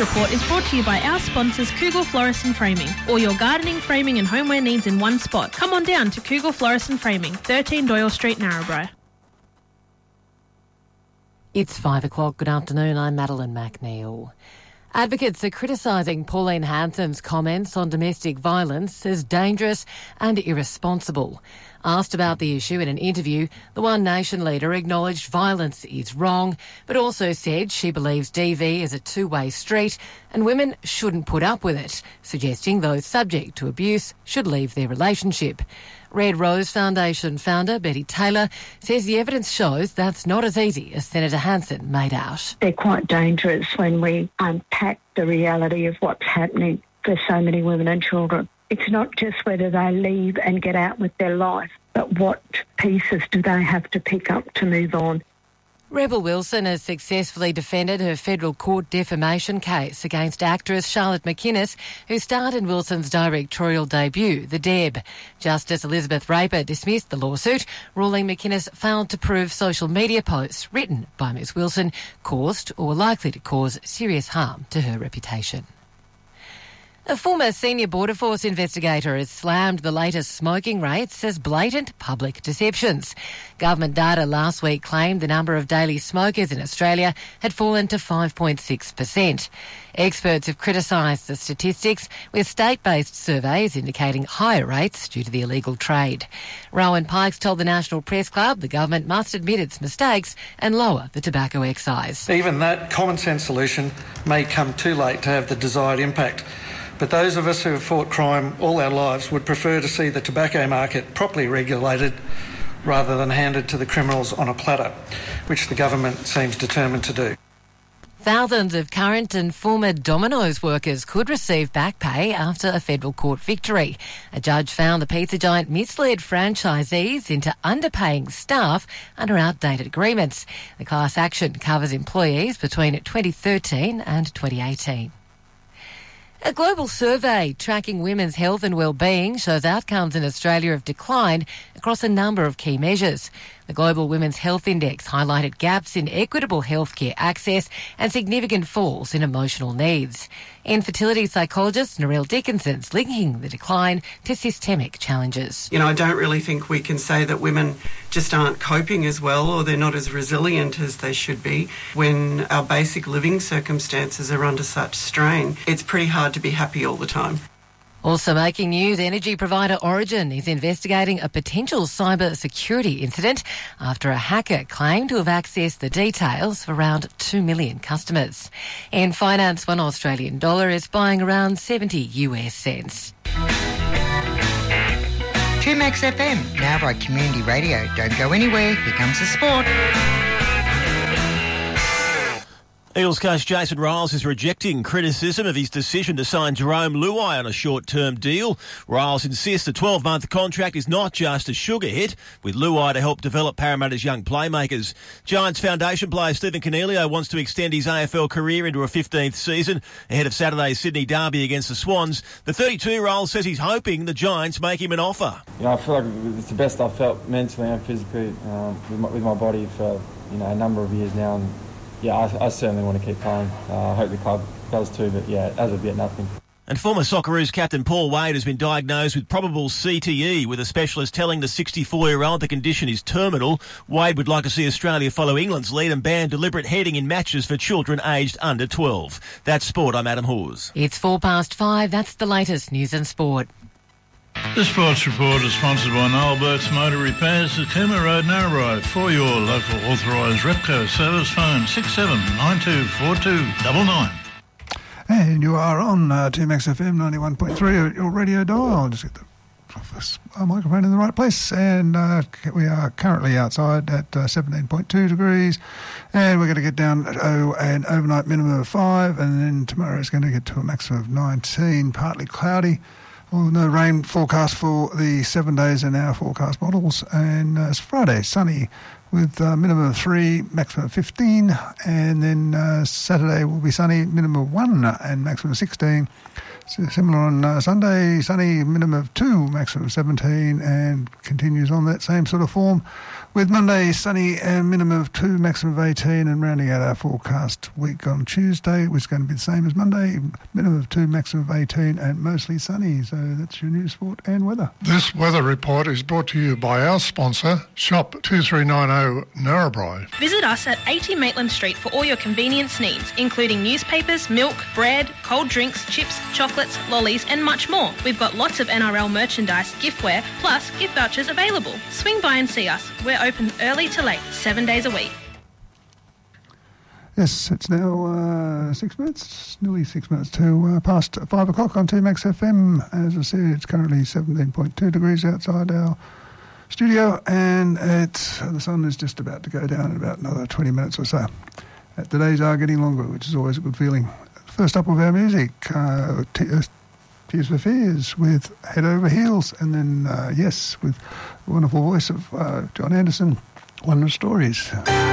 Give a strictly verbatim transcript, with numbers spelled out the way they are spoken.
Report is brought to you by our sponsors Kugel Florist and Framing. All your gardening, framing and homeware needs in one spot. Come on down to Kugel Florist and Framing, thirteen Doyle Street, Narrabri. It's five o'clock. Good afternoon. I'm Madeline McNeil. Advocates are criticising Pauline Hanson's comments on domestic violence as dangerous and irresponsible. Asked about the issue in an interview, the One Nation leader acknowledged violence is wrong, but also said she believes D V is a two-way street and women shouldn't put up with it, suggesting those subject to abuse should leave their relationship. Red Rose Foundation founder Betty Taylor says the evidence shows that's not as easy as Senator Hanson made out. They're quite dangerous when we unpack the reality of what's happening for so many women and children. It's not just whether they leave and get out with their life, but what pieces do they have to pick up to move on. Rebel Wilson has successfully defended her federal court defamation case against actress Charlotte McInnes, who starred in Wilson's directorial debut, The Deb. Justice Elizabeth Raper dismissed the lawsuit, ruling McInnes failed to prove social media posts written by Miss Wilson caused or were likely to cause serious harm to her reputation. A former senior Border Force investigator has slammed the latest smoking rates as blatant public deceptions. Government data last week claimed the number of daily smokers in Australia had fallen to five point six percent. Experts have criticised the statistics, with state-based surveys indicating higher rates due to the illegal trade. Rowan Pikes told the National Press Club the government must admit its mistakes and lower the tobacco excise. Even that common-sense solution may come too late to have the desired impact. But those of us who have fought crime all our lives would prefer to see the tobacco market properly regulated rather than handed to the criminals on a platter, which the government seems determined to do. Thousands of current and former Domino's workers could receive back pay after a federal court victory. A judge found the pizza giant misled franchisees into underpaying staff under outdated agreements. The class action covers employees between twenty thirteen and twenty eighteen. A global survey tracking women's health and well-being shows outcomes in Australia have declined across a number of key measures. The Global Women's Health Index highlighted gaps in equitable healthcare access and significant falls in emotional needs. Infertility psychologist Narelle Dickinson's linking the decline to systemic challenges. You know, I don't really think we can say that women just aren't coping as well or they're not as resilient as they should be when our basic living circumstances are under such strain. It's pretty hard to be happy all the time. Also making news, energy provider Origin is investigating a potential cyber security incident after a hacker claimed to have accessed the details of around two million customers. In finance, one Australian dollar is buying around seventy US cents. two Max F M, now by Community Radio. Don't go anywhere, here comes the sport. Eagles coach Jason Riles is rejecting criticism of his decision to sign Jerome Luai on a short-term deal. Riles insists the twelve-month contract is not just a sugar hit, with Luai to help develop Parramatta's young playmakers. Giants foundation player Stephen Cornelio wants to extend his A F L career into a fifteenth season ahead of Saturday's Sydney derby against the Swans. The thirty-two-year-old says he's hoping the Giants make him an offer. You know, I feel like it's the best I've felt mentally and physically um, with, my, with my body for you know a number of years now. And, Yeah, I, I certainly want to keep playing. Uh, I hope the club does too, but yeah, as of yet, nothing. And former Socceroos captain Paul Wade has been diagnosed with probable C T E, with a specialist telling the sixty-four-year-old the condition is terminal. Wade would like to see Australia follow England's lead and ban deliberate heading in matches for children aged under twelve. That's sport. I'm Adam Hawes. It's four past five. That's the latest news and sport. The Sports Report is sponsored by Noel Burt's Motor Repairs at Cooma Road, Narrabri. For your local authorised Repco service, phone six seven nine two four two nine nine. And you are on uh, two Max F M ninety-one point three at your radio dial. I'll just get the uh, microphone in the right place. And uh, we are currently outside at uh, seventeen point two degrees. And we're going to get down at oh, an overnight minimum of five. And then tomorrow is going to get to a maximum of nineteen, partly cloudy. Well, no rain forecast for the seven days in our forecast models. And uh, it's Friday, sunny with a minimum of three, maximum of fifteen. And then uh, Saturday will be sunny, minimum of one and maximum of sixteen. So similar on uh, Sunday, sunny, minimum of two, maximum of seventeen, and continues on that same sort of form. With Monday, sunny and minimum of two, maximum of eighteen, and rounding out our forecast week on Tuesday, which is going to be the same as Monday, minimum of two, maximum of eighteen, and mostly sunny. So that's your news, sport and weather. This weather report is brought to you by our sponsor, Shop two three nine zero Narrabri. Visit us at eighty Maitland Street for all your convenience needs, including newspapers, milk, bread, cold drinks, chips, chocolates, lollies, and much more. We've got lots of N R L merchandise, giftware, plus gift vouchers available. Swing by and see us. We're open early to late, seven days a week. Yes, it's now uh, six minutes, nearly six minutes to uh, past five o'clock on two Max F M. As I said, it's currently seventeen point two degrees outside our studio, and it's, the sun is just about to go down in about another twenty minutes or so. Uh, the days are getting longer, which is always a good feeling. First up with our music, uh, t- uh, Tears for Fears with Head Over Heels, and then, uh, yes, with the wonderful voice of uh, John Anderson, Wondrous Stories.